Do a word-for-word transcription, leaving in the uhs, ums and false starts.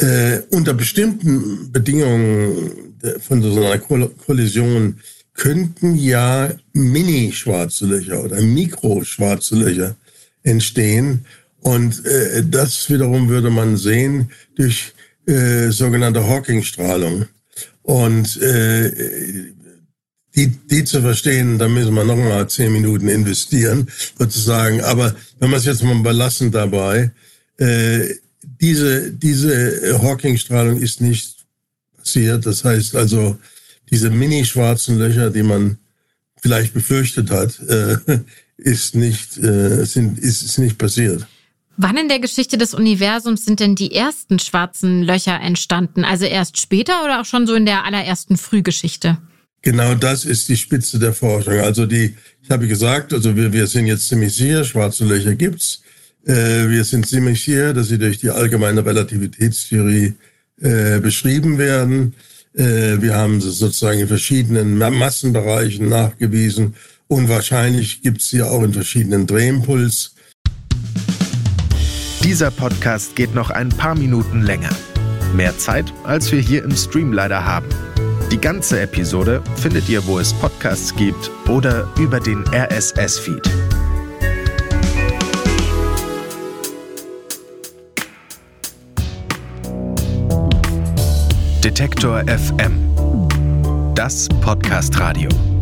Äh, unter bestimmten Bedingungen von so einer Kollision könnten ja Mini-schwarze Löcher oder Mikro-schwarze Löcher entstehen. Und äh, das wiederum würde man sehen durch äh, sogenannte Hawking-Strahlung. Und äh, die, die zu verstehen, da müssen wir noch mal zehn Minuten investieren, sozusagen. Aber wenn wir es jetzt mal belassen dabei, äh, diese, diese Hawking-Strahlung ist nicht passiert. Das heißt also, diese mini-schwarzen Löcher, die man vielleicht befürchtet hat, äh, ist nicht, äh, sind, ist, ist nicht passiert. Wann in der Geschichte des Universums sind denn die ersten schwarzen Löcher entstanden? Also erst später oder auch schon so in der allerersten Frühgeschichte? Genau das ist die Spitze der Forschung. Also die, ich habe gesagt, also wir, wir sind jetzt ziemlich sicher, schwarze Löcher gibt's. Äh, wir sind ziemlich sicher, dass sie durch die allgemeine Relativitätstheorie äh, beschrieben werden. Äh, wir haben sie sozusagen in verschiedenen Massenbereichen nachgewiesen. Und wahrscheinlich gibt's sie auch in verschiedenen Drehimpuls. Dieser Podcast geht noch ein paar Minuten länger. Mehr Zeit, als wir hier im Stream leider haben. Die ganze Episode findet ihr, wo es Podcasts gibt oder über den R S S-Feed. Detektor F M. Das Podcast-Radio.